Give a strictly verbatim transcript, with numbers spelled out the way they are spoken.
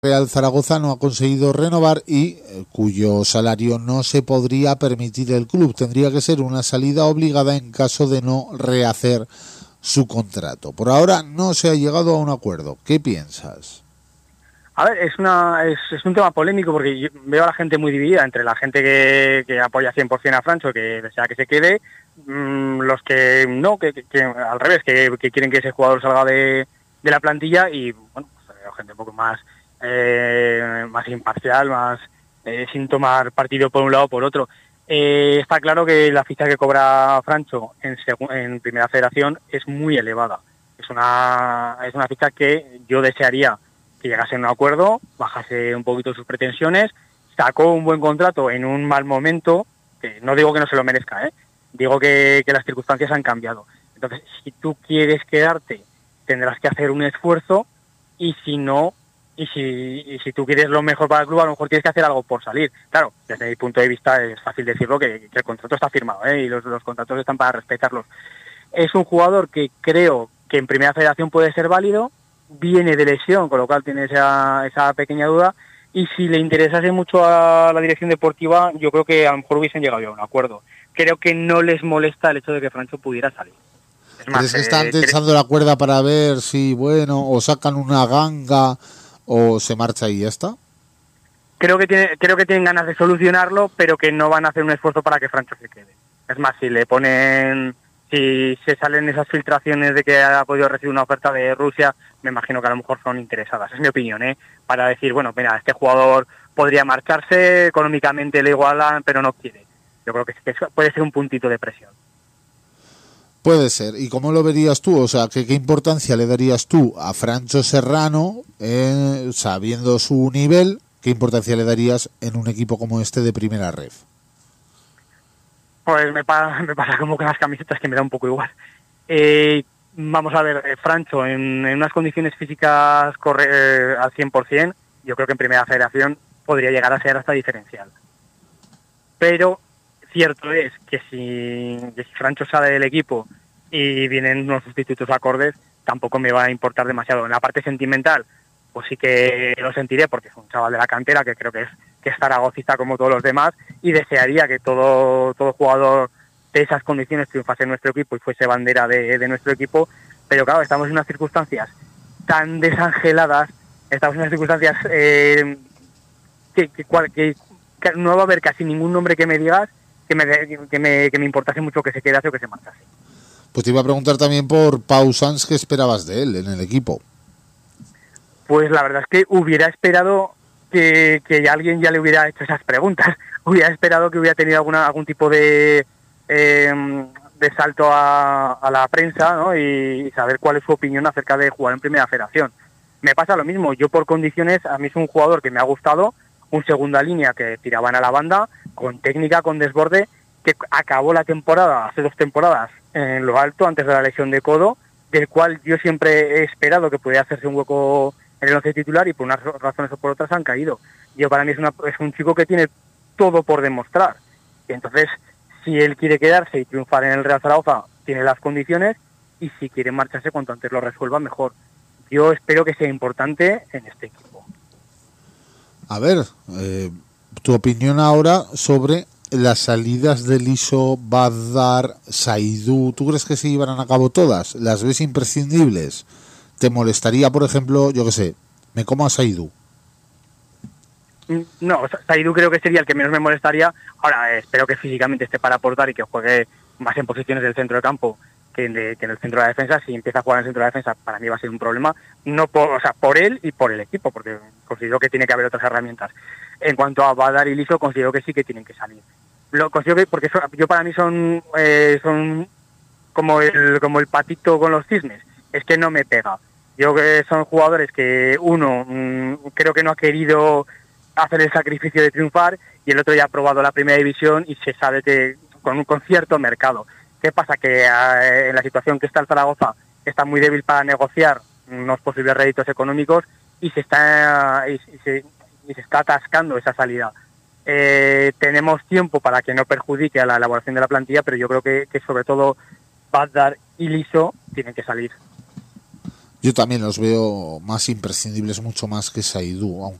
Real Zaragoza no ha conseguido renovar y eh, cuyo salario no se podría permitir el club. Tendría que ser una salida obligada en caso de no rehacer su contrato. Por ahora no se ha llegado a un acuerdo. ¿Qué piensas? A ver, es una es, es un tema polémico porque yo veo a la gente muy dividida entre la gente que, que apoya cien por ciento a Francho, que desea que se quede, mmm, los que no, que, que, que al revés, que, que quieren que ese jugador salga de, de la plantilla y, bueno, pues veo gente un poco más eh, más imparcial, más eh, sin tomar partido por un lado o por otro. Eh, está claro que la ficha que cobra Francho en, en Primera Federación es muy elevada. Es una, es una ficha que yo desearía que llegase a un acuerdo, bajase un poquito sus pretensiones, sacó un buen contrato en un mal momento, que no digo que no se lo merezca, ¿eh? Digo que, que las circunstancias han cambiado. Entonces, si tú quieres quedarte, tendrás que hacer un esfuerzo, y si no, y si, y si tú quieres lo mejor para el club, a lo mejor tienes que hacer algo por salir. Claro, desde mi punto de vista es fácil decirlo, que, que el contrato está firmado, ¿eh? Y los, los contratos están para respetarlos. Es un jugador que creo que en Primera Federación puede ser válido, viene de lesión, con lo cual tiene esa, esa pequeña duda, y si le interesase mucho a la dirección deportiva, yo creo que a lo mejor hubiesen llegado ya a un acuerdo. Creo que no les molesta el hecho de que Francho pudiera salir. Es más, ¿crees que están eh, tensando la cuerda para ver si, bueno, o sacan una ganga o se marcha y ya está? Creo que tiene, creo que tienen ganas de solucionarlo, pero que no van a hacer un esfuerzo para que Francho se quede. Es más, si le ponen... Si se salen esas filtraciones de que ha podido recibir una oferta de Rusia, me imagino que a lo mejor son interesadas. Es mi opinión, ¿eh? Para decir, bueno, mira, este jugador podría marcharse, económicamente le igualan, pero no quiere. Yo creo que puede ser un puntito de presión. Puede ser. ¿Y cómo lo verías tú? O sea, ¿qué, qué importancia le darías tú a Francho Serrano, eh, sabiendo su nivel? ¿Qué importancia le darías en un equipo como este de Primera Ref? Pues me pasa, me pasa como con las camisetas, que me da un poco igual. Eh, vamos a ver, eh, Francho, en, en unas condiciones físicas corre, eh, al cien por ciento, yo creo que en Primera Federación podría llegar a ser hasta diferencial. Pero cierto es que si, que si Francho sale del equipo y vienen unos sustitutos acordes, tampoco me va a importar demasiado. En la parte sentimental, pues sí que lo sentiré, porque es un chaval de la cantera que creo que es que es zaragocista como todos los demás, y desearía que todo todo jugador de esas condiciones triunfase en nuestro equipo y fuese bandera de, de nuestro equipo, pero claro, estamos en unas circunstancias tan desangeladas, estamos en unas circunstancias eh, que, que, que, que no va a haber casi ningún nombre que me digas que me, que me, que me importase mucho que se quedase o que se marchase. Pues te iba a preguntar también por Pau Sanz, ¿qué esperabas de él en el equipo? Pues la verdad es que hubiera esperado que, que alguien ya le hubiera hecho esas preguntas. Hubiera esperado que hubiera tenido alguna algún tipo de eh, de salto a, a la prensa, ¿no? Y, y saber cuál es su opinión acerca de jugar en Primera Federación. Me pasa lo mismo. Yo, por condiciones, a mí es un jugador que me ha gustado, un segunda línea que tiraban a la banda, con técnica, con desborde, que acabó la temporada, hace dos temporadas, en lo alto, antes de la lesión de codo, del cual yo siempre he esperado que pudiera hacerse un hueco en el once titular, y por unas razones o por otras han caído. Yo, para mí es, una, es un chico que tiene todo por demostrar. Y entonces, si él quiere quedarse y triunfar en el Real Zaragoza, tiene las condiciones, y si quiere marcharse, cuanto antes lo resuelva, mejor. Yo espero que sea importante en este equipo. A ver, eh, tu opinión ahora sobre las salidas de Liso, Badar, Saidú. ¿Tú crees que se llevarán a cabo todas? ¿Las ves imprescindibles? ¿Te molestaría, por ejemplo, yo qué sé, me como a Saidú? No, Saidú creo que sería el que menos me molestaría. Ahora, eh, espero que físicamente esté para aportar y que juegue más en posiciones del centro de campo que en, de, que en el centro de la defensa. Si empieza a jugar en el centro de la defensa, para mí va a ser un problema, no por, o sea, por él y por el equipo, porque considero que tiene que haber otras herramientas. En cuanto a Badar y Liso, considero que sí que tienen que salir. Lo considero que, porque son, yo para mí son eh, son como el como el patito con los cisnes, es que no me pega. Yo creo que son jugadores que uno mmm, creo que no ha querido hacer el sacrificio de triunfar, y el otro ya ha probado la primera división y se sabe que con un con cierto mercado. ¿Qué pasa? Que eh, en la situación que está el Zaragoza está muy débil para negociar unos posibles réditos económicos, y se está y, y, se, y se está atascando esa salida. Eh, tenemos tiempo para que no perjudique a la elaboración de la plantilla, pero yo creo que, que sobre todo Badar y Liso tienen que salir. Yo también los veo más imprescindibles, mucho más que Saidu,